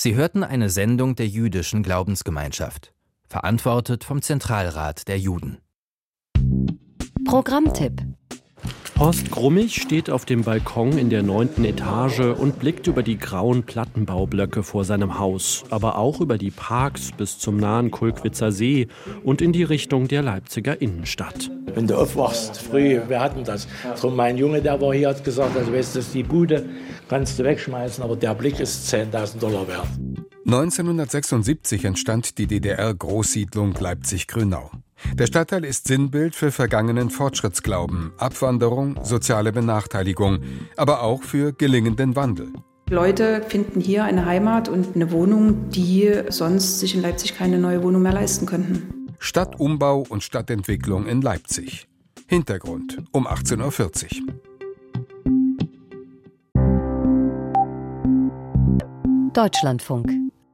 Sie hörten eine Sendung der Jüdischen Glaubensgemeinschaft, verantwortet vom Zentralrat der Juden. Programmtipp: Horst Grummig steht auf dem Balkon in der 9. Etage und blickt über die grauen Plattenbaublöcke vor seinem Haus, aber auch über die Parks bis zum nahen Kulkwitzer See und in die Richtung der Leipziger Innenstadt. Wenn du aufwachst, früh, wir hatten das. Drum mein Junge, der war hier, hat gesagt, also weißt du, die Bude kannst du wegschmeißen, aber der Blick ist $10.000 wert. 1976 entstand die DDR-Großsiedlung Leipzig-Grünau. Der Stadtteil ist Sinnbild für vergangenen Fortschrittsglauben, Abwanderung, soziale Benachteiligung, aber auch für gelingenden Wandel. Leute finden hier eine Heimat und eine Wohnung, die sonst sich in Leipzig keine neue Wohnung mehr leisten könnten. Stadtumbau und Stadtentwicklung in Leipzig. Hintergrund um 18:40 Uhr. Deutschlandfunk.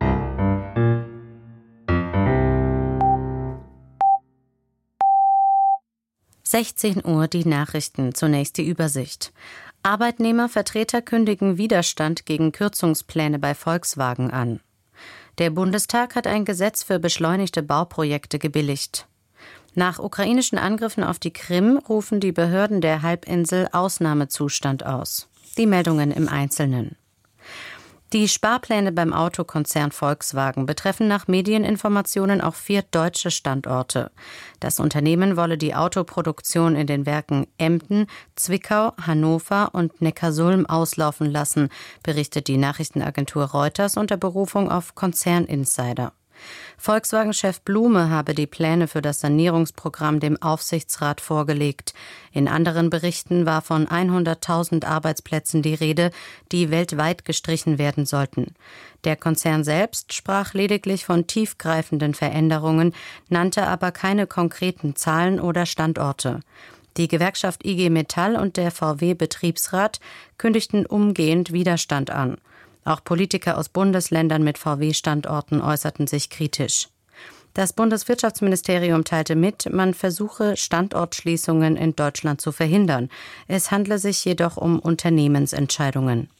Uhr die Nachrichten, zunächst die Übersicht. Arbeitnehmervertreter kündigen Widerstand gegen Kürzungspläne bei Volkswagen an. Der Bundestag hat ein Gesetz für beschleunigte Bauprojekte gebilligt. Nach ukrainischen Angriffen auf die Krim rufen die Behörden der Halbinsel Ausnahmezustand aus. Die Meldungen im Einzelnen. Die Sparpläne beim Autokonzern Volkswagen betreffen nach Medieninformationen auch 4 deutsche Standorte. Das Unternehmen wolle die Autoproduktion in den Werken Emden, Zwickau, Hannover und Neckarsulm auslaufen lassen, berichtet die Nachrichtenagentur Reuters unter Berufung auf Konzerninsider. Volkswagen-Chef Blume habe die Pläne für das Sanierungsprogramm dem Aufsichtsrat vorgelegt. In anderen Berichten war von 100.000 Arbeitsplätzen die Rede, die weltweit gestrichen werden sollten. Der Konzern selbst sprach lediglich von tiefgreifenden Veränderungen, nannte aber keine konkreten Zahlen oder Standorte. Die Gewerkschaft IG Metall und der VW-Betriebsrat kündigten umgehend Widerstand an. Auch Politiker aus Bundesländern mit VW-Standorten äußerten sich kritisch. Das Bundeswirtschaftsministerium teilte mit, man versuche, Standortschließungen in Deutschland zu verhindern. Es handle sich jedoch um Unternehmensentscheidungen.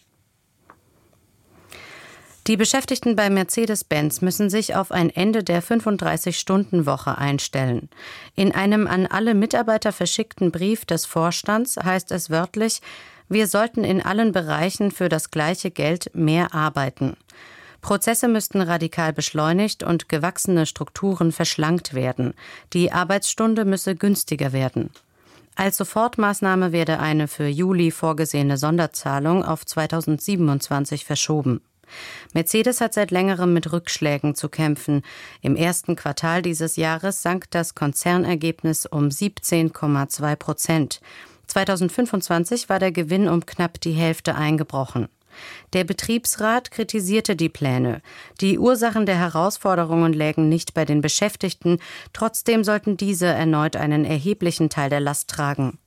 Die Beschäftigten bei Mercedes-Benz müssen sich auf ein Ende der 35-Stunden-Woche einstellen. In einem an alle Mitarbeiter verschickten Brief des Vorstands heißt es wörtlich: Wir sollten in allen Bereichen für das gleiche Geld mehr arbeiten. Prozesse müssten radikal beschleunigt und gewachsene Strukturen verschlankt werden. Die Arbeitsstunde müsse günstiger werden. Als Sofortmaßnahme werde eine für Juli vorgesehene Sonderzahlung auf 2027 verschoben. Mercedes hat seit längerem mit Rückschlägen zu kämpfen. Im ersten Quartal dieses Jahres sank das Konzernergebnis um 17,2%. 2025 war der Gewinn um knapp die Hälfte eingebrochen. Der Betriebsrat kritisierte die Pläne. Die Ursachen der Herausforderungen lägen nicht bei den Beschäftigten, trotzdem sollten diese erneut einen erheblichen Teil der Last tragen.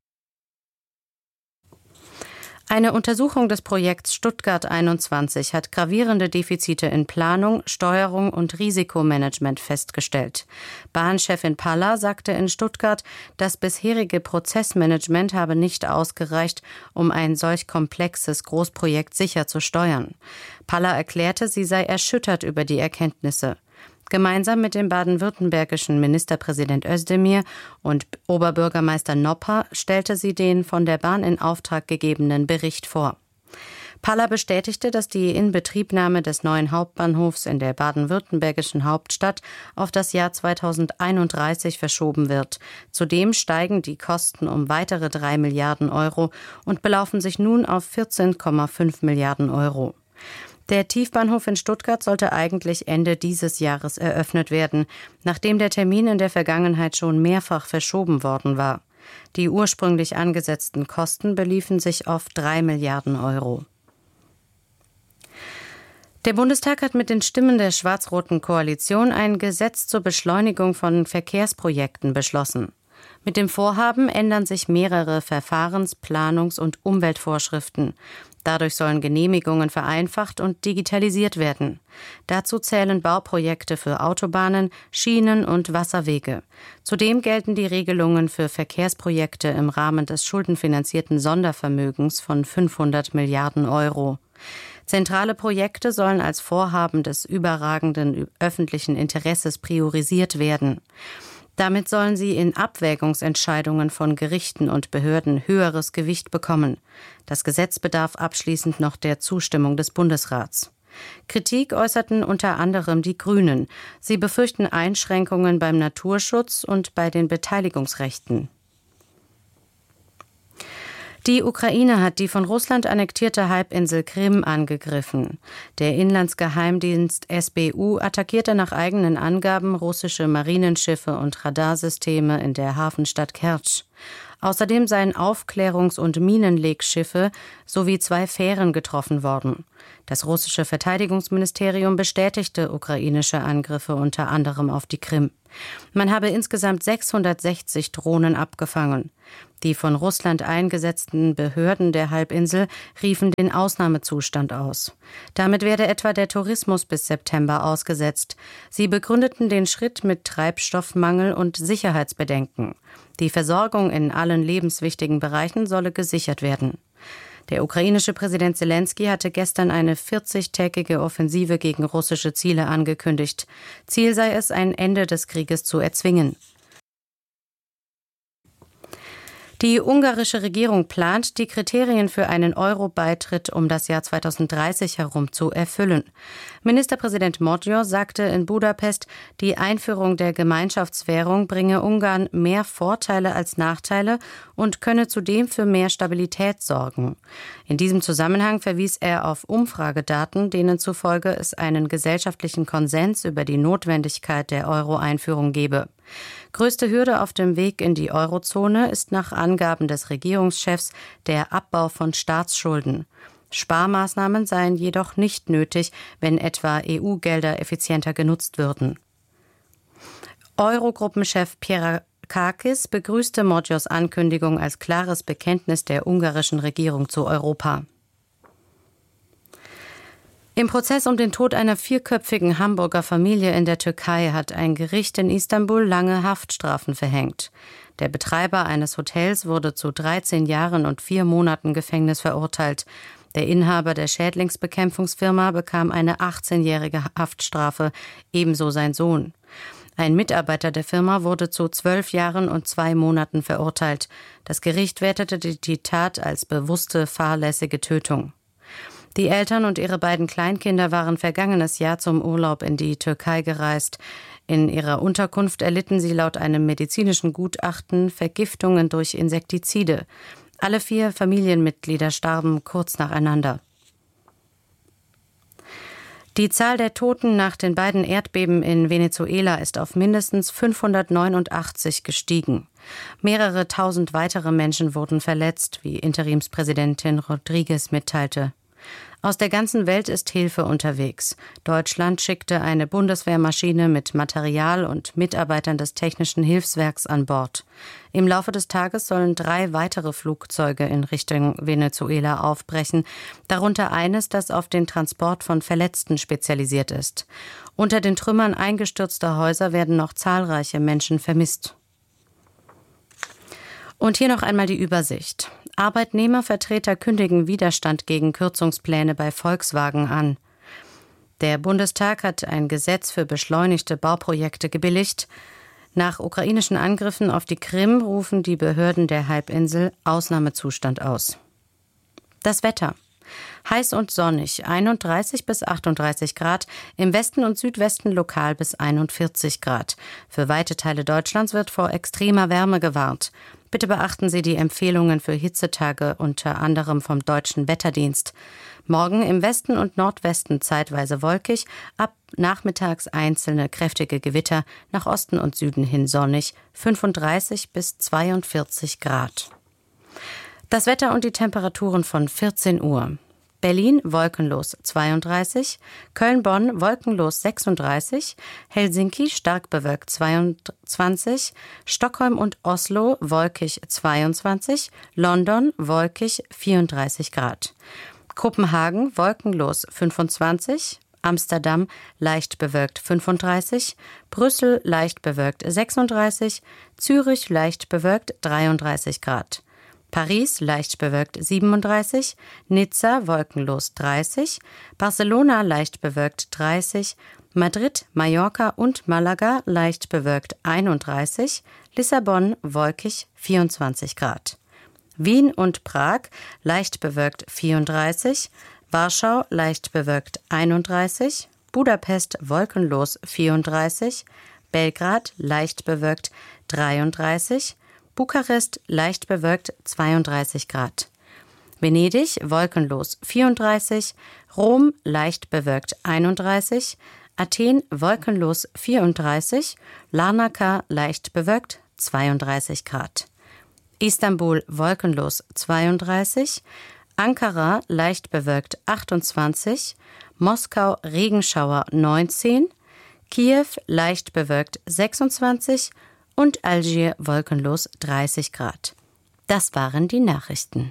Eine Untersuchung des Projekts Stuttgart 21 hat gravierende Defizite in Planung, Steuerung und Risikomanagement festgestellt. Bahnchefin Paller sagte in Stuttgart, das bisherige Prozessmanagement habe nicht ausgereicht, um ein solch komplexes Großprojekt sicher zu steuern. Paller erklärte, sie sei erschüttert über die Erkenntnisse. Gemeinsam mit dem baden-württembergischen Ministerpräsident Özdemir und Oberbürgermeister Nopper stellte sie den von der Bahn in Auftrag gegebenen Bericht vor. Paller bestätigte, dass die Inbetriebnahme des neuen Hauptbahnhofs in der baden-württembergischen Hauptstadt auf das Jahr 2031 verschoben wird. Zudem steigen die Kosten um weitere 3 Milliarden Euro und belaufen sich nun auf 14,5 Milliarden Euro. Der Tiefbahnhof in Stuttgart sollte eigentlich Ende dieses Jahres eröffnet werden, nachdem der Termin in der Vergangenheit schon mehrfach verschoben worden war. Die ursprünglich angesetzten Kosten beliefen sich auf 3 Milliarden Euro. Der Bundestag hat mit den Stimmen der schwarz-roten Koalition ein Gesetz zur Beschleunigung von Verkehrsprojekten beschlossen. Mit dem Vorhaben ändern sich mehrere Verfahrens-, Planungs- und Umweltvorschriften. Dadurch sollen Genehmigungen vereinfacht und digitalisiert werden. Dazu zählen Bauprojekte für Autobahnen, Schienen und Wasserwege. Zudem gelten die Regelungen für Verkehrsprojekte im Rahmen des schuldenfinanzierten Sondervermögens von 500 Milliarden Euro. Zentrale Projekte sollen als Vorhaben des überragenden öffentlichen Interesses priorisiert werden. Damit sollen sie in Abwägungsentscheidungen von Gerichten und Behörden höheres Gewicht bekommen. Das Gesetz bedarf abschließend noch der Zustimmung des Bundesrats. Kritik äußerten unter anderem die Grünen. Sie befürchten Einschränkungen beim Naturschutz und bei den Beteiligungsrechten. Die Ukraine hat die von Russland annektierte Halbinsel Krim angegriffen. Der Inlandsgeheimdienst SBU attackierte nach eigenen Angaben russische Marinenschiffe und Radarsysteme in der Hafenstadt Kertsch. Außerdem seien Aufklärungs- und Minenlegschiffe sowie 2 Fähren getroffen worden. Das russische Verteidigungsministerium bestätigte ukrainische Angriffe unter anderem auf die Krim. Man habe insgesamt 660 Drohnen abgefangen. Die von Russland eingesetzten Behörden der Halbinsel riefen den Ausnahmezustand aus. Damit werde etwa der Tourismus bis September ausgesetzt. Sie begründeten den Schritt mit Treibstoffmangel und Sicherheitsbedenken. Die Versorgung in allen lebenswichtigen Bereichen solle gesichert werden. Der ukrainische Präsident Selenskyj hatte gestern eine 40-tägige Offensive gegen russische Ziele angekündigt. Ziel sei es, ein Ende des Krieges zu erzwingen. Die ungarische Regierung plant, die Kriterien für einen Euro-Beitritt um das Jahr 2030 herum zu erfüllen. Ministerpräsident Magyar sagte in Budapest, die Einführung der Gemeinschaftswährung bringe Ungarn mehr Vorteile als Nachteile und könne zudem für mehr Stabilität sorgen. In diesem Zusammenhang verwies er auf Umfragedaten, denen zufolge es einen gesellschaftlichen Konsens über die Notwendigkeit der Euro-Einführung gebe. Größte Hürde auf dem Weg in die Eurozone ist nach Angaben des Regierungschefs der Abbau von Staatsschulden. Sparmaßnahmen seien jedoch nicht nötig, wenn etwa EU-Gelder effizienter genutzt würden. Eurogruppenchef Pierre Kakis begrüßte Magyars Ankündigung als klares Bekenntnis der ungarischen Regierung zu Europa. Im Prozess um den Tod einer 4-köpfigen Hamburger Familie in der Türkei hat ein Gericht in Istanbul lange Haftstrafen verhängt. Der Betreiber eines Hotels wurde zu 13 Jahren und 4 Monaten Gefängnis verurteilt. Der Inhaber der Schädlingsbekämpfungsfirma bekam eine 18-jährige Haftstrafe, ebenso sein Sohn. Ein Mitarbeiter der Firma wurde zu 12 Jahren und 2 Monaten verurteilt. Das Gericht wertete die Tat als bewusste, fahrlässige Tötung. Die Eltern und ihre beiden Kleinkinder waren vergangenes Jahr zum Urlaub in die Türkei gereist. In ihrer Unterkunft erlitten sie laut einem medizinischen Gutachten Vergiftungen durch Insektizide. Alle 4 Familienmitglieder starben kurz nacheinander. Die Zahl der Toten nach den beiden Erdbeben in Venezuela ist auf mindestens 589 gestiegen. Mehrere tausend weitere Menschen wurden verletzt, wie Interimspräsidentin Rodriguez mitteilte. Aus der ganzen Welt ist Hilfe unterwegs. Deutschland schickte eine Bundeswehrmaschine mit Material und Mitarbeitern des Technischen Hilfswerks an Bord. Im Laufe des Tages sollen 3 weitere Flugzeuge in Richtung Venezuela aufbrechen, darunter eines, das auf den Transport von Verletzten spezialisiert ist. Unter den Trümmern eingestürzter Häuser werden noch zahlreiche Menschen vermisst. Und hier noch einmal die Übersicht. Arbeitnehmervertreter kündigen Widerstand gegen Kürzungspläne bei Volkswagen an. Der Bundestag hat ein Gesetz für beschleunigte Bauprojekte gebilligt. Nach ukrainischen Angriffen auf die Krim rufen die Behörden der Halbinsel Ausnahmezustand aus. Das Wetter. Heiß und sonnig, 31 bis 38 Grad, im Westen und Südwesten lokal bis 41 Grad. Für weite Teile Deutschlands wird vor extremer Wärme gewarnt. Bitte beachten Sie die Empfehlungen für Hitzetage, unter anderem vom Deutschen Wetterdienst. Morgen im Westen und Nordwesten zeitweise wolkig, ab nachmittags einzelne kräftige Gewitter, nach Osten und Süden hin sonnig, 35 bis 42 Grad. Das Wetter und die Temperaturen von 14 Uhr. Berlin wolkenlos 32, Köln-Bonn wolkenlos 36, Helsinki stark bewölkt 22, Stockholm und Oslo wolkig 22, London wolkig 34 Grad. Kopenhagen wolkenlos 25, Amsterdam leicht bewölkt 35, Brüssel leicht bewölkt 36, Zürich leicht bewölkt 33 Grad. Paris leicht bewölkt 37, Nizza wolkenlos 30, Barcelona leicht bewölkt 30, Madrid, Mallorca und Malaga leicht bewölkt 31, Lissabon wolkig 24 Grad. Wien und Prag leicht bewölkt 34, Warschau leicht bewölkt 31, Budapest wolkenlos 34, Belgrad leicht bewölkt 33, Bukarest leicht bewölkt 32 Grad. Venedig wolkenlos 34, Rom leicht bewölkt 31, Athen wolkenlos 34, Larnaca leicht bewölkt 32 Grad. Istanbul wolkenlos 32, Ankara leicht bewölkt 28, Moskau Regenschauer 19, Kiew leicht bewölkt 26 und Algier wolkenlos 30 Grad. Das waren die Nachrichten.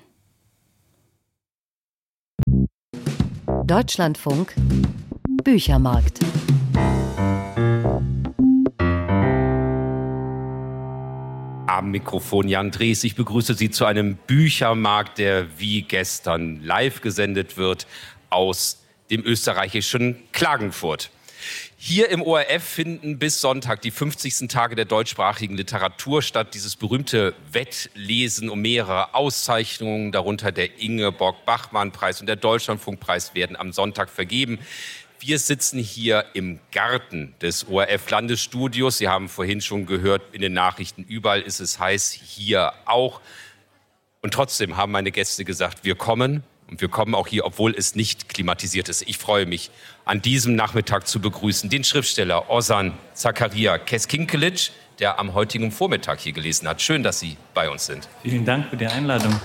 Deutschlandfunk Büchermarkt. Am Mikrofon Jan Drees. Ich begrüße Sie zu einem Büchermarkt, der wie gestern live gesendet wird aus dem österreichischen Klagenfurt. Hier im ORF finden bis Sonntag die 50. Tage der deutschsprachigen Literatur statt. Dieses berühmte Wettlesen um mehrere Auszeichnungen, darunter der Ingeborg-Bachmann-Preis und der Deutschlandfunkpreis, werden am Sonntag vergeben. Wir sitzen hier im Garten des ORF-Landesstudios. Sie haben vorhin schon gehört, in den Nachrichten überall ist es heiß, hier auch. Und trotzdem haben meine Gäste gesagt, wir kommen. Und wir kommen auch hier, obwohl es nicht klimatisiert ist. Ich freue mich, an diesem Nachmittag zu begrüßen den Schriftsteller Ozan Zakaria Keskinkelic, der am heutigen Vormittag hier gelesen hat. Schön, dass Sie bei uns sind. Vielen Dank für die Einladung.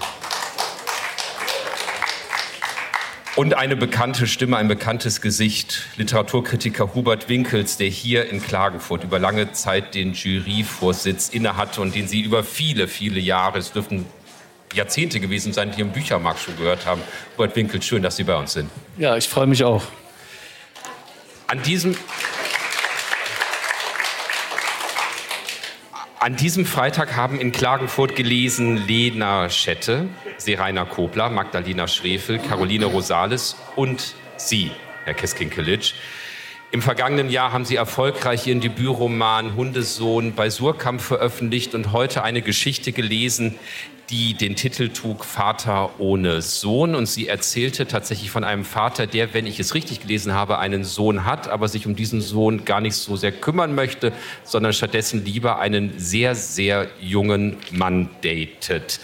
Und eine bekannte Stimme, ein bekanntes Gesicht, Literaturkritiker Hubert Winkels, der hier in Klagenfurt über lange Zeit den Juryvorsitz innehatte und den Sie über viele, viele Jahre, es dürften Jahrzehnte gewesen sein, die im Büchermarkt schon gehört haben. Hubert Winkels, schön, dass Sie bei uns sind. Ja, ich freue mich auch. An diesem Freitag haben in Klagenfurt gelesen Lena Schette, Seraina Kobler, Magdalena Schrefel, Caroline Rosales und Sie, Herr Keskinkelic. Im vergangenen Jahr haben Sie erfolgreich Ihren Debütroman Hundesohn bei Suhrkamp veröffentlicht und heute eine Geschichte gelesen, die den Titel trug Vater ohne Sohn. Und sie erzählte tatsächlich von einem Vater, der, wenn ich es richtig gelesen habe, einen Sohn hat, aber sich um diesen Sohn gar nicht so sehr kümmern möchte, sondern stattdessen lieber einen sehr, sehr jungen Mann datet.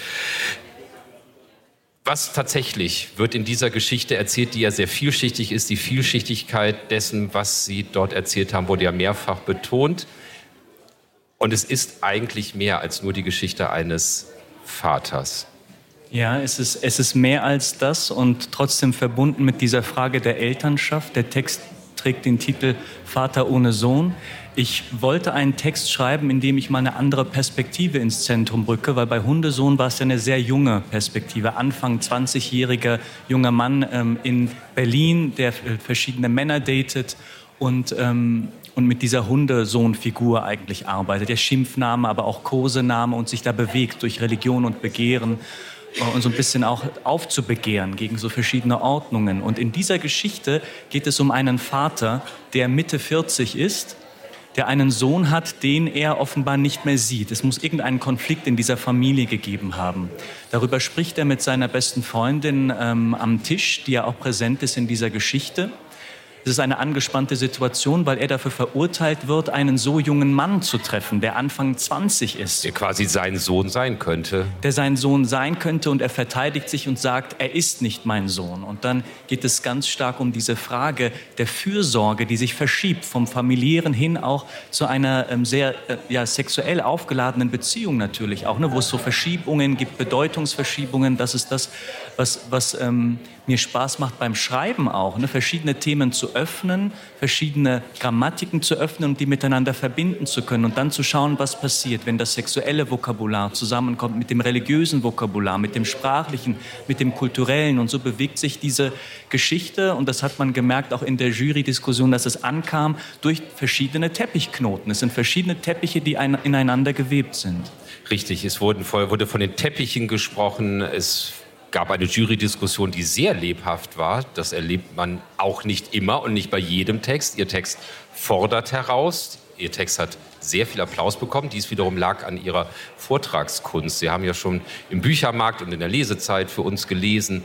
Was tatsächlich wird in dieser Geschichte erzählt, die ja sehr vielschichtig ist, die Vielschichtigkeit dessen, was Sie dort erzählt haben, wurde ja mehrfach betont. Und es ist eigentlich mehr als nur die Geschichte eines Vaters. Ja, es ist mehr als das und trotzdem verbunden mit dieser Frage der Elternschaft. Der Text trägt den Titel Vater ohne Sohn. Ich wollte einen Text schreiben, in dem ich mal eine andere Perspektive ins Zentrum rücke, weil bei Hundesohn war es ja eine sehr junge Perspektive. Anfang 20-jähriger junger Mann in Berlin, der verschiedene Männer datet und mit dieser Hundesohn-Figur eigentlich arbeitet. Der Schimpfname, aber auch Kosename und sich da bewegt durch Religion und Begehren und so ein bisschen auch aufzubegehren gegen so verschiedene Ordnungen. Und in dieser Geschichte geht es um einen Vater, der Mitte 40 ist, der einen Sohn hat, den er offenbar nicht mehr sieht. Es muss irgendeinen Konflikt in dieser Familie gegeben haben. Darüber spricht er mit seiner besten Freundin am Tisch, die ja auch präsent ist in dieser Geschichte. Es ist eine angespannte Situation, weil er dafür verurteilt wird, einen so jungen Mann zu treffen, der Anfang 20 ist. Der quasi sein Sohn sein könnte. Der sein Sohn sein könnte und er verteidigt sich und sagt, er ist nicht mein Sohn. Und dann geht es ganz stark um diese Frage der Fürsorge, die sich verschiebt vom Familiären hin auch zu einer sehr sexuell aufgeladenen Beziehung natürlich auch, ne, wo es so Verschiebungen gibt, Bedeutungsverschiebungen. Das ist das, was mir Spaß macht beim Schreiben auch, ne? Verschiedene Themen zu öffnen, verschiedene Grammatiken zu öffnen und die miteinander verbinden zu können und dann zu schauen, was passiert, wenn das sexuelle Vokabular zusammenkommt mit dem religiösen Vokabular, mit dem sprachlichen, mit dem kulturellen. Und so bewegt sich diese Geschichte, und das hat man gemerkt auch in der Jury-Diskussion, dass es ankam, durch verschiedene Teppichknoten. Es sind verschiedene Teppiche, die ineinander gewebt sind. Richtig, es wurde von den Teppichen gesprochen. Es gab eine Jury-Diskussion, die sehr lebhaft war. Das erlebt man auch nicht immer und nicht bei jedem Text. Ihr Text fordert heraus. Ihr Text hat sehr viel Applaus bekommen. Dies wiederum lag an Ihrer Vortragskunst. Sie haben ja schon im Büchermarkt und in der Lesezeit für uns gelesen.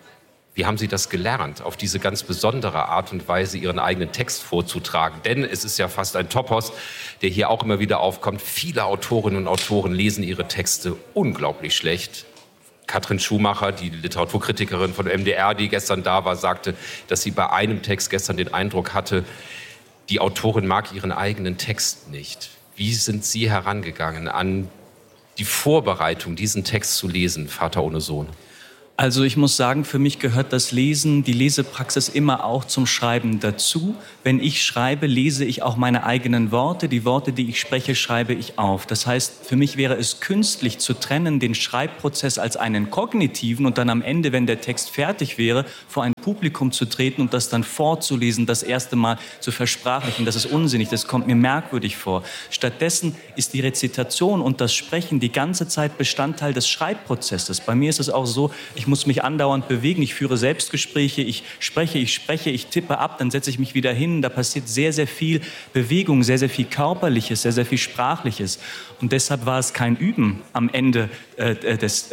Wie haben Sie das gelernt, auf diese ganz besondere Art und Weise Ihren eigenen Text vorzutragen? Denn es ist ja fast ein Topos, der hier auch immer wieder aufkommt. Viele Autorinnen und Autoren lesen ihre Texte unglaublich schlecht. Katrin Schumacher, die Literaturkritikerin von MDR, die gestern da war, sagte, dass sie bei einem Text gestern den Eindruck hatte, die Autorin mag ihren eigenen Text nicht. Wie sind Sie herangegangen an die Vorbereitung, diesen Text zu lesen, Vater ohne Sohn? Also ich muss sagen, für mich gehört das Lesen, die Lesepraxis immer auch zum Schreiben dazu. Wenn ich schreibe, lese ich auch meine eigenen Worte. Die Worte, die ich spreche, schreibe ich auf. Das heißt, für mich wäre es künstlich zu trennen, den Schreibprozess als einen kognitiven und dann am Ende, wenn der Text fertig wäre, vor ein Publikum zu treten und das dann vorzulesen, das erste Mal zu versprachlichen. Das ist unsinnig, das kommt mir merkwürdig vor. Stattdessen ist die Rezitation und das Sprechen die ganze Zeit Bestandteil des Schreibprozesses. Bei mir ist es auch so, ich muss mich andauernd bewegen, ich führe Selbstgespräche, ich spreche, ich tippe ab, dann setze ich mich wieder hin. Da passiert sehr, sehr viel Bewegung, sehr, sehr viel Körperliches, sehr, sehr viel Sprachliches. Und deshalb war es kein Üben am Ende des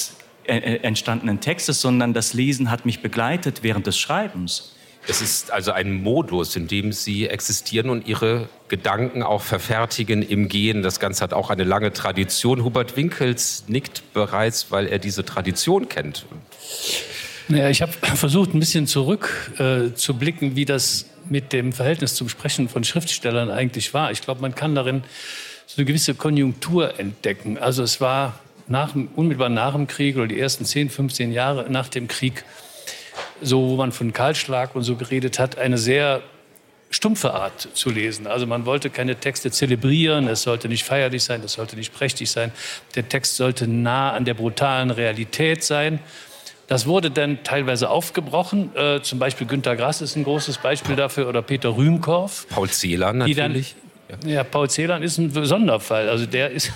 entstandenen Textes, sondern das Lesen hat mich begleitet während des Schreibens. Es ist also ein Modus, in dem Sie existieren und Ihre Gedanken auch verfertigen im Gehen. Das Ganze hat auch eine lange Tradition. Hubert Winkels nickt bereits, weil er diese Tradition kennt. Naja, ich habe versucht, ein bisschen zurück zu blicken, wie das mit dem Verhältnis zum Sprechen von Schriftstellern eigentlich war. Ich glaube, man kann darin so eine gewisse Konjunktur entdecken. Also es war unmittelbar nach dem Krieg oder die ersten 10, 15 Jahre nach dem Krieg, so wo man von Kahlschlag und so geredet hat, eine sehr stumpfe Art zu lesen. Also man wollte keine Texte zelebrieren, es sollte nicht feierlich sein, es sollte nicht prächtig sein. Der Text sollte nah an der brutalen Realität sein. Das wurde dann teilweise aufgebrochen. Zum Beispiel Günter Grass ist ein großes Beispiel dafür oder Peter Rühmkorff. Paul Celan natürlich. Ja, Paul Celan ist ein Sonderfall. Also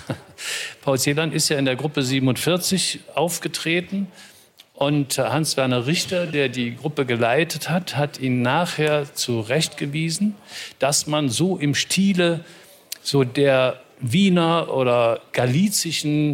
Paul Celan ist ja in der Gruppe 47 aufgetreten. Und Hans-Werner Richter, der die Gruppe geleitet hat, hat ihn nachher zurechtgewiesen, dass man so im Stile so der Wiener oder galizischen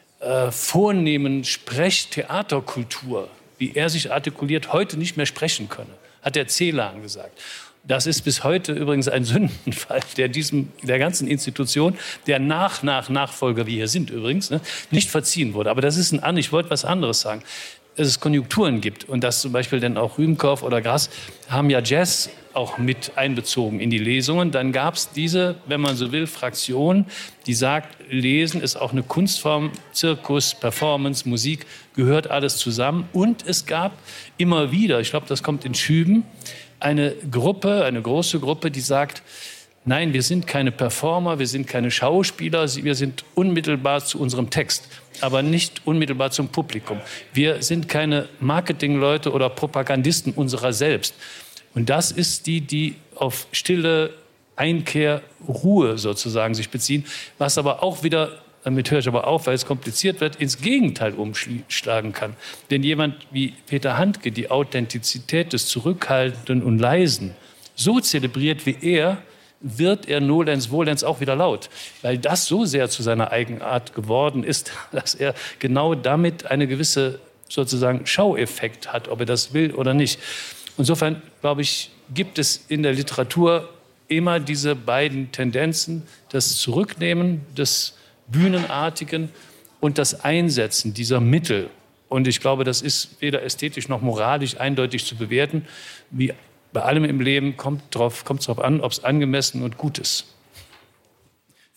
vornehmen Sprechtheaterkultur, wie er sich artikuliert, heute nicht mehr sprechen könne, hat der Celan gesagt. Das ist bis heute übrigens ein Sündenfall, der ganzen Institution, der Nachfolger, wie hier sind übrigens, nicht verziehen wurde. Aber das ist ich wollte was anderes sagen. Dass es Konjunkturen gibt und dass zum Beispiel dann auch Rühmkorff oder Grass haben ja Jazz auch mit einbezogen in die Lesungen. Dann gab es diese, wenn man so will, Fraktion, die sagt, Lesen ist auch eine Kunstform, Zirkus, Performance, Musik, gehört alles zusammen. Und es gab immer wieder, ich glaube, das kommt in Schüben, eine große Gruppe, die sagt, nein, wir sind keine Performer, wir sind keine Schauspieler, wir sind unmittelbar zu unserem Text, aber nicht unmittelbar zum Publikum. Wir sind keine Marketingleute oder Propagandisten unserer selbst. Und das ist die auf stille Einkehr, Ruhe sozusagen sich beziehen, was aber auch wieder, damit höre ich aber auf, weil es kompliziert wird, ins Gegenteil umschlagen kann. Denn jemand wie Peter Handke die Authentizität des Zurückhaltenden und Leisen so zelebriert wie er, wird er nolens volens auch wieder laut, weil das so sehr zu seiner Eigenart geworden ist, dass er genau damit eine gewisse sozusagen Schaueffekt hat, ob er das will oder nicht. Insofern, glaube ich, gibt es in der Literatur immer diese beiden Tendenzen, das Zurücknehmen des Bühnenartigen und das Einsetzen dieser Mittel. Und ich glaube, das ist weder ästhetisch noch moralisch eindeutig zu bewerten, wie bei allem im Leben kommt es darauf an, ob es angemessen und gut ist.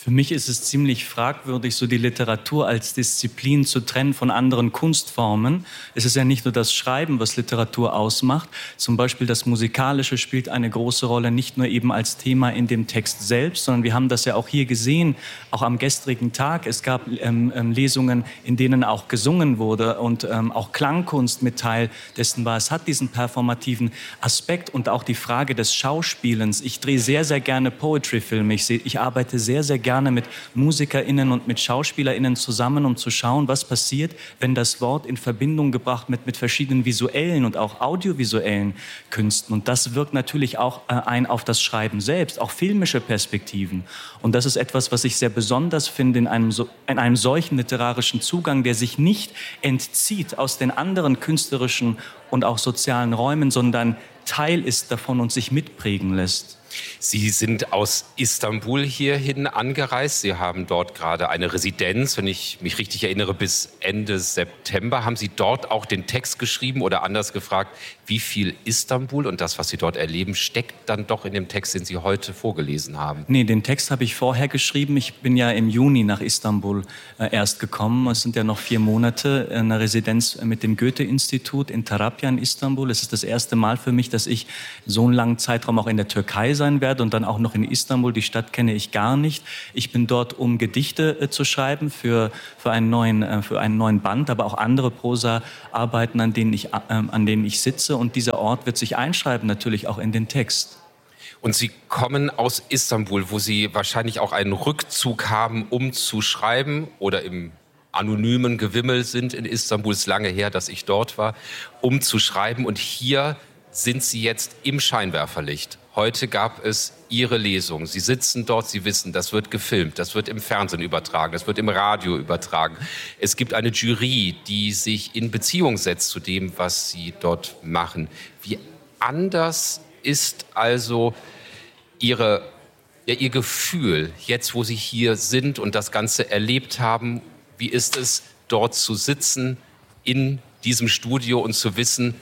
Für mich ist es ziemlich fragwürdig, so die Literatur als Disziplin zu trennen von anderen Kunstformen. Es ist ja nicht nur das Schreiben, was Literatur ausmacht. Zum Beispiel das Musikalische spielt eine große Rolle, nicht nur eben als Thema in dem Text selbst, sondern wir haben das ja auch hier gesehen, auch am gestrigen Tag. Es gab Lesungen, in denen auch gesungen wurde und auch Klangkunst mit Teil dessen war. Es hat diesen performativen Aspekt und auch die Frage des Schauspielens. Ich drehe sehr, sehr gerne Poetry-Filme. Ich arbeite sehr, sehr gerne mit MusikerInnen und mit SchauspielerInnen zusammen, um zu schauen, was passiert, wenn das Wort in Verbindung gebracht wird mit verschiedenen visuellen und auch audiovisuellen Künsten. Und das wirkt natürlich auch ein auf das Schreiben selbst, auch filmische Perspektiven. Und das ist etwas, was ich sehr besonders finde in einem solchen literarischen Zugang, der sich nicht entzieht aus den anderen künstlerischen und auch sozialen Räumen, sondern Teil ist davon und sich mitprägen lässt. Sie sind aus Istanbul hierhin angereist. Sie haben dort gerade eine Residenz, wenn ich mich richtig erinnere, bis Ende September. Haben Sie dort auch den Text geschrieben oder anders gefragt, wie viel Istanbul und das, was Sie dort erleben, steckt dann doch in dem Text, den Sie heute vorgelesen haben? Nee, den Text habe ich vorher geschrieben. Ich bin ja im Juni nach Istanbul erst gekommen. Es sind ja noch 4 Monate, eine Residenz mit dem Goethe-Institut in Tarapya in Istanbul. Es ist das erste Mal für mich, dass ich so einen langen Zeitraum auch in der Türkei sein werde und dann auch noch in Istanbul. Die Stadt kenne ich gar nicht. Ich bin dort, um Gedichte zu schreiben für einen neuen Band, aber auch andere Prosa-Arbeiten, an denen ich sitze. Und dieser Ort wird sich einschreiben, natürlich auch in den Text. Und Sie kommen aus Istanbul, wo Sie wahrscheinlich auch einen Rückzug haben, um zu schreiben oder im anonymen Gewimmel sind in Istanbul. Es ist lange her, dass ich dort war, um zu schreiben. Und hier sind Sie jetzt im Scheinwerferlicht. Heute gab es Ihre Lesung. Sie sitzen dort, Sie wissen, das wird gefilmt, das wird im Fernsehen übertragen, das wird im Radio übertragen. Es gibt eine Jury, die sich in Beziehung setzt zu dem, was Sie dort machen. Wie anders ist also Ihr Gefühl, jetzt wo Sie hier sind und das Ganze erlebt haben? Wie ist es, dort zu sitzen in diesem Studio und zu wissen,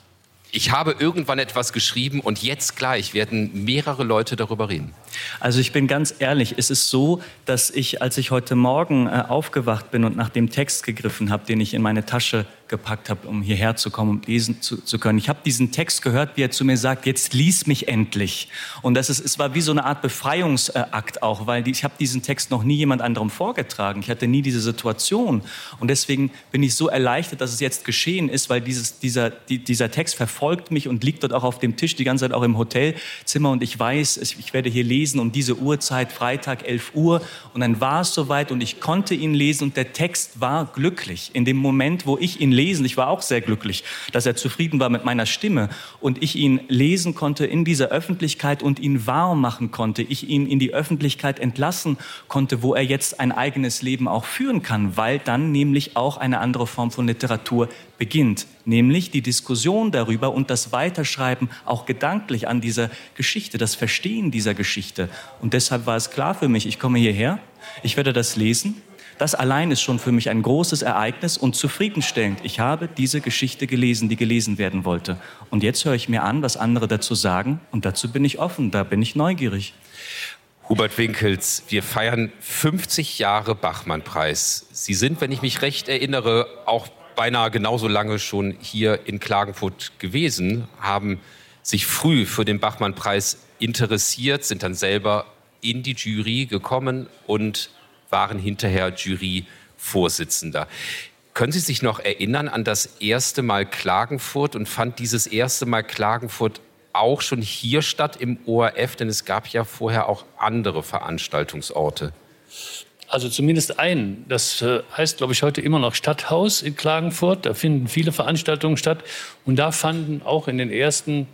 ich habe irgendwann etwas geschrieben und jetzt gleich werden mehrere Leute darüber reden? Also ich bin ganz ehrlich, es ist so, dass ich, als ich heute Morgen aufgewacht bin und nach dem Text gegriffen habe, den ich in meine Tasche gepackt habe, um hierher zu kommen und lesen zu können. Ich habe diesen Text gehört, wie er zu mir sagt, jetzt lies mich endlich. Und es war wie so eine Art Befreiungsakt auch, weil ich habe diesen Text noch nie jemand anderem vorgetragen. Ich hatte nie diese Situation. Und deswegen bin ich so erleichtert, dass es jetzt geschehen ist, weil dieser Text verfolgt mich und liegt dort auch auf dem Tisch, die ganze Zeit auch im Hotelzimmer. Und ich weiß, ich werde hier lesen um diese Uhrzeit, Freitag 11 Uhr. Und dann war es soweit und ich konnte ihn lesen und der Text war glücklich. In dem Moment, wo ich ihn lesen, ich war auch sehr glücklich, dass er zufrieden war mit meiner Stimme und ich ihn lesen konnte in dieser Öffentlichkeit und ihn wahr machen konnte, ich ihn in die Öffentlichkeit entlassen konnte, wo er jetzt ein eigenes Leben auch führen kann, weil dann nämlich auch eine andere Form von Literatur beginnt, nämlich die Diskussion darüber und das Weiterschreiben auch gedanklich an dieser Geschichte, das Verstehen dieser Geschichte. Und deshalb war es klar für mich, ich komme hierher, ich werde das lesen. Das allein ist schon für mich ein großes Ereignis und zufriedenstellend. Ich habe diese Geschichte gelesen, die gelesen werden wollte. Und jetzt höre ich mir an, was andere dazu sagen. Und dazu bin ich offen, da bin ich neugierig. Hubert Winkels, wir feiern 50 Jahre Bachmann-Preis. Sie sind, wenn ich mich recht erinnere, auch beinahe genauso lange schon hier in Klagenfurt gewesen, haben sich früh für den Bachmann-Preis interessiert, sind dann selber in die Jury gekommen und waren hinterher Juryvorsitzender. Können Sie sich noch erinnern an das erste Mal Klagenfurt und fand dieses erste Mal Klagenfurt auch schon hier statt im ORF? Denn es gab ja vorher auch andere Veranstaltungsorte. Also zumindest einen. Das heißt, glaube ich, heute immer noch Stadthaus in Klagenfurt. Da finden viele Veranstaltungen statt. Und da fanden auch in den ersten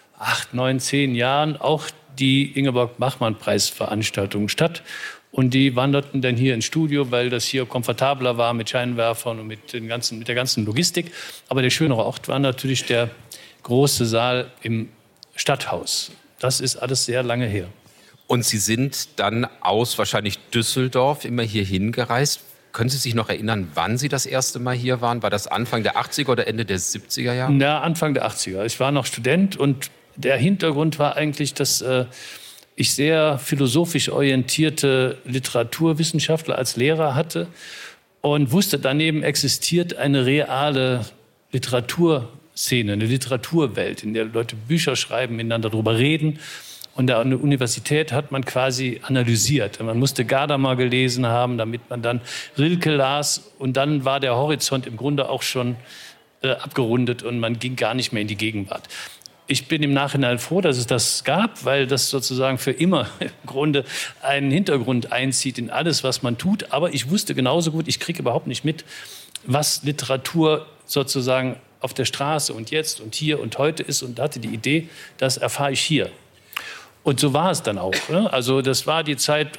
8, 9, 10 Jahren auch die Ingeborg-Bachmann-Preis-Veranstaltungen statt. Und die wanderten dann hier ins Studio, weil das hier komfortabler war mit Scheinwerfern und mit der ganzen Logistik. Aber der schönere Ort war natürlich der große Saal im Stadthaus. Das ist alles sehr lange her. Und Sie sind dann aus wahrscheinlich Düsseldorf immer hier hingereist. Können Sie sich noch erinnern, wann Sie das erste Mal hier waren? War das Anfang der 80er oder Ende der 70er Jahre? Ja, Anfang der 80er. Ich war noch Student und der Hintergrund war eigentlich, dass ich sehr philosophisch orientierte Literaturwissenschaftler als Lehrer hatte und wusste, daneben existiert eine reale Literaturszene, eine Literaturwelt, in der Leute Bücher schreiben, miteinander darüber reden. Und an der Universität hat man quasi analysiert. Man musste Gadamer gelesen haben, damit man dann Rilke las. Und dann war der Horizont im Grunde auch schon abgerundet und man ging gar nicht mehr in die Gegenwart. Ich bin im Nachhinein froh, dass es das gab, weil das sozusagen für immer im Grunde einen Hintergrund einzieht in alles, was man tut. Aber ich wusste genauso gut, ich kriege überhaupt nicht mit, was Literatur sozusagen auf der Straße und jetzt und hier und heute ist, und hatte die Idee, das erfahre ich hier. Und so war es dann auch. Ne? Also das war die Zeit,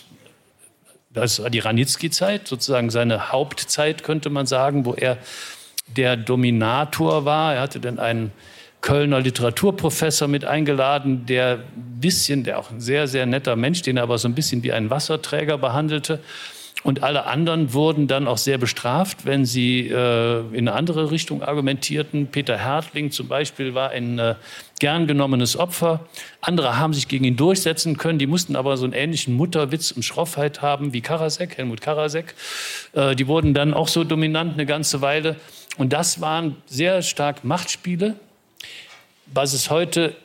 das war die Ranitzky-Zeit, sozusagen seine Hauptzeit, könnte man sagen, wo er der Dominator war. Er hatte dann einen Kölner Literaturprofessor mit eingeladen, der auch ein sehr, sehr netter Mensch, den er aber so ein bisschen wie einen Wasserträger behandelte. Und alle anderen wurden dann auch sehr bestraft, wenn sie in eine andere Richtung argumentierten. Peter Härtling zum Beispiel war ein gern genommenes Opfer. Andere haben sich gegen ihn durchsetzen können. Die mussten aber so einen ähnlichen Mutterwitz und Schroffheit haben wie Karasek, Helmut Karasek. Die wurden dann auch so dominant eine ganze Weile. Und das waren sehr stark Machtspiele, was es heute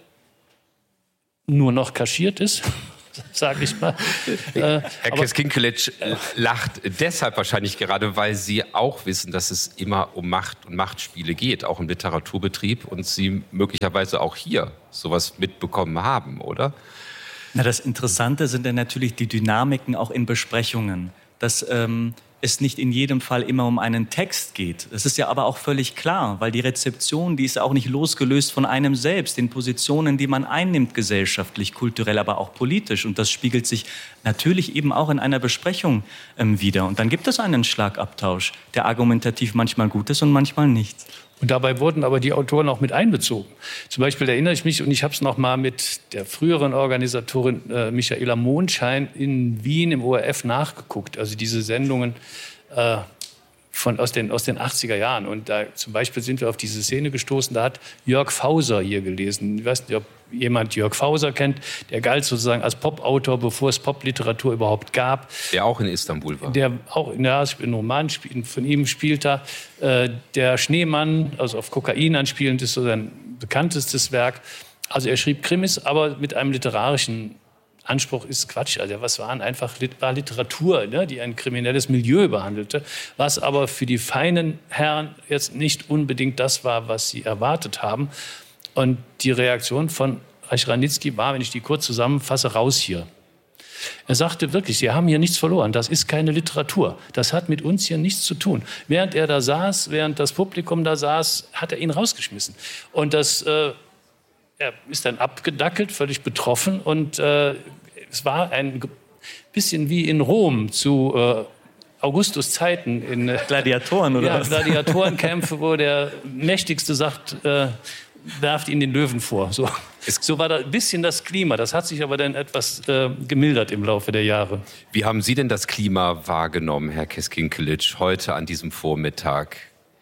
nur noch kaschiert ist. Sage ich mal. Herr Keskin-Kilic lacht deshalb wahrscheinlich gerade, weil Sie auch wissen, dass es immer um Macht und Machtspiele geht, auch im Literaturbetrieb, und Sie möglicherweise auch hier sowas mitbekommen haben, oder? Na, das Interessante sind dann natürlich die Dynamiken auch in Besprechungen. Dass es nicht in jedem Fall immer um einen Text geht. Das ist ja aber auch völlig klar, weil die Rezeption, die ist ja auch nicht losgelöst von einem selbst, den Positionen, die man einnimmt, gesellschaftlich, kulturell, aber auch politisch. Und das spiegelt sich natürlich eben auch in einer Besprechung wider. Und dann gibt es einen Schlagabtausch, der argumentativ manchmal gut ist und manchmal nicht. Und dabei wurden aber die Autoren auch mit einbezogen. Zum Beispiel erinnere ich mich, und ich habe es noch mal mit der früheren Organisatorin Michaela Mondschein in Wien im ORF nachgeguckt. Also diese Sendungen aus den 80er Jahren. Und da zum Beispiel sind wir auf diese Szene gestoßen, da hat Jörg Fauser hier gelesen. Ich weiß nicht, ob jemand Jörg Fauser kennt. Der galt sozusagen als Popautor, bevor es Popliteratur überhaupt gab. Der auch in Istanbul war. Der auch in einem Roman von ihm spielt da. Der Schneemann, also auf Kokain anspielend, ist so sein bekanntestes Werk. Also er schrieb Krimis, aber mit einem literarischen Anspruch ist Quatsch. Also was war Literatur, ne, die ein kriminelles Milieu behandelte, was aber für die feinen Herren jetzt nicht unbedingt das war, was sie erwartet haben. Und die Reaktion von Reich Ranitzky war, wenn ich die kurz zusammenfasse, raus hier. Er sagte wirklich, Sie haben hier nichts verloren, das ist keine Literatur, das hat mit uns hier nichts zu tun. Während er da saß, während das Publikum da saß, hat er ihn rausgeschmissen. Und er ist dann abgedackelt, völlig betroffen, und es war ein bisschen wie in Rom zu Augustus Zeiten. In Gladiatoren, oder was? Ja, Gladiatorenkämpfe, wo der Mächtigste sagt, werft ihn den Löwen vor. So war da ein bisschen das Klima. Das hat sich aber dann etwas gemildert im Laufe der Jahre. Wie haben Sie denn das Klima wahrgenommen, Herr Keskin-Kilic, heute an diesem Vormittag?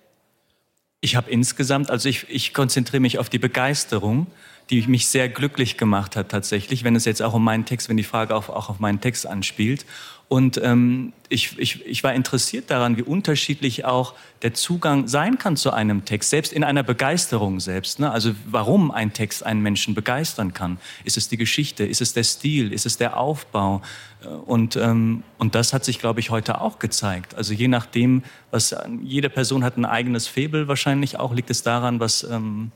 Ich habe insgesamt, also ich konzentriere mich auf die Begeisterung, die mich sehr glücklich gemacht hat tatsächlich, wenn es jetzt auch um meinen Text, wenn die Frage auch auf meinen Text anspielt. Und ich war interessiert daran, wie unterschiedlich auch der Zugang sein kann zu einem Text, selbst in einer Begeisterung selbst. Ne? Also warum ein Text einen Menschen begeistern kann. Ist es die Geschichte? Ist es der Stil? Ist es der Aufbau? Und das hat sich, glaube ich, heute auch gezeigt. Also je nachdem, jede Person hat ein eigenes Faible wahrscheinlich auch, liegt es daran, was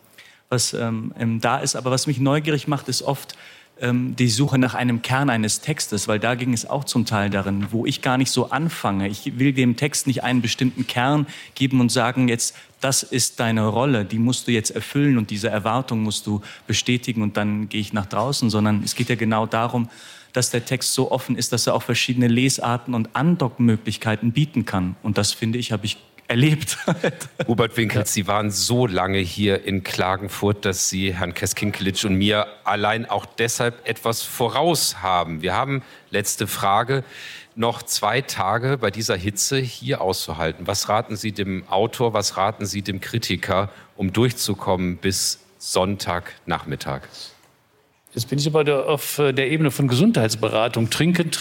da ist. Aber was mich neugierig macht, ist oft die Suche nach einem Kern eines Textes, weil da ging es auch zum Teil darin, wo ich gar nicht so anfange. Ich will dem Text nicht einen bestimmten Kern geben und sagen, jetzt, das ist deine Rolle, die musst du jetzt erfüllen und diese Erwartung musst du bestätigen und dann gehe ich nach draußen, sondern es geht ja genau darum, dass der Text so offen ist, dass er auch verschiedene Lesarten und Andockmöglichkeiten bieten kann. Und das, finde ich, habe ich erlebt. Hubert Winkels, Sie waren so lange hier in Klagenfurt, dass Sie Herrn Keskin-Kilic und mir allein auch deshalb etwas voraus haben. Wir haben, letzte Frage, noch 2 Tage bei dieser Hitze hier auszuhalten. Was raten Sie dem Autor, was raten Sie dem Kritiker, um durchzukommen bis Sonntagnachmittag? Jetzt bin ich aber auf der Ebene von Gesundheitsberatung. Trinken.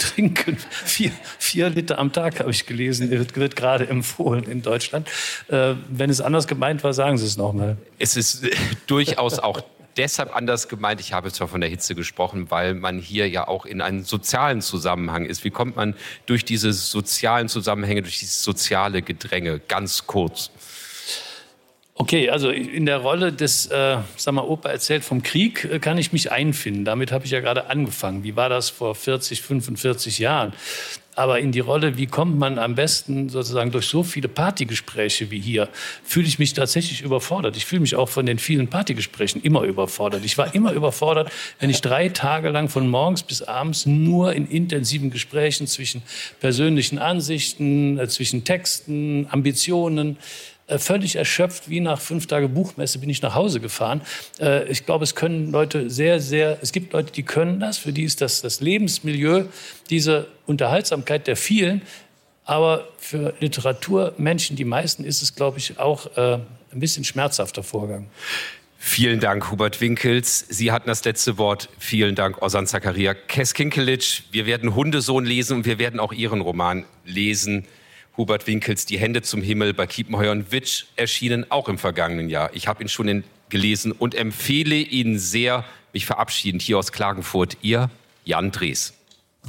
4 Liter am Tag, habe ich gelesen, wird gerade empfohlen in Deutschland. Wenn es anders gemeint war, sagen Sie es nochmal. Es ist durchaus auch deshalb anders gemeint. Ich habe zwar von der Hitze gesprochen, weil man hier ja auch in einem sozialen Zusammenhang ist. Wie kommt man durch diese sozialen Zusammenhänge, durch dieses soziale Gedränge? Ganz kurz. Okay, also in der Rolle des, Opa erzählt vom Krieg, kann ich mich einfinden. Damit habe ich ja gerade angefangen. Wie war das vor 40, 45 Jahren? Aber in die Rolle, wie kommt man am besten sozusagen durch so viele Partygespräche wie hier, fühle ich mich tatsächlich überfordert. Ich fühle mich auch von den vielen Partygesprächen immer überfordert. Ich war immer überfordert, wenn ich 3 Tage lang von morgens bis abends nur in intensiven Gesprächen zwischen persönlichen Ansichten, zwischen Texten, Ambitionen, völlig erschöpft, wie nach 5 Tage Buchmesse bin ich nach Hause gefahren. Ich glaube, es können Leute es gibt Leute, die können das, für die ist das Lebensmilieu, diese Unterhaltsamkeit der vielen. Aber für Literaturmenschen, die meisten, ist es, glaube ich, auch ein bisschen schmerzhafter Vorgang. Vielen Dank, Hubert Winkels. Sie hatten das letzte Wort. Vielen Dank, Ozan Zakaria. Keskinkelic, wir werden Hundesohn lesen und wir werden auch Ihren Roman lesen. Hubert Winkels, Die Hände zum Himmel, bei Kiepenheuer und Witsch, erschienen auch im vergangenen Jahr. Ich habe ihn schon gelesen und empfehle ihn sehr. Mich verabschiedend hier aus Klagenfurt, Ihr Jan Drees.